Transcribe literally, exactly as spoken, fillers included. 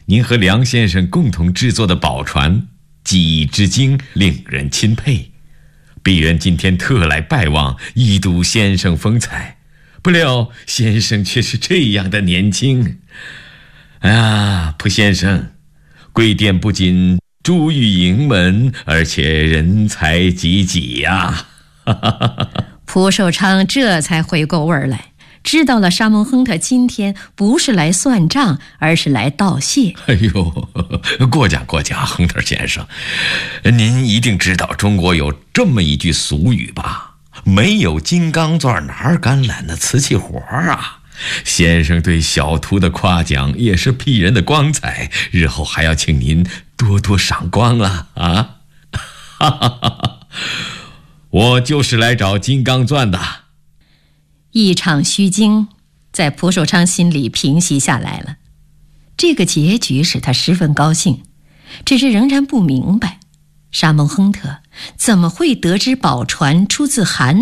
您和梁先生共同制作的宝船技艺之精，令人钦佩。鄙人今天特来拜望，一睹先生风采，不料先生却是这样的年轻。哎呀，蒲先生，贵店不仅珠玉盈门，而且人才济济呀！ 蒲寿昌这才回过味儿来，知道了沙蒙亨特今天不是来算账，而是来道谢。 哎呦，过奖过奖，亨特先生，您一定知道中国有这么一句俗语吧？没有金刚钻哪敢揽那瓷器活啊！先生对小徒的夸奖也是鄙人的光彩，日后还要请您多多赏光了啊！哈哈哈，我就是来找金刚钻的。 一场虚惊在蒲寿昌心里平息下来了，这个结局使他十分高兴，只是仍然不明白沙蒙亨特怎么会得知宝船出自韩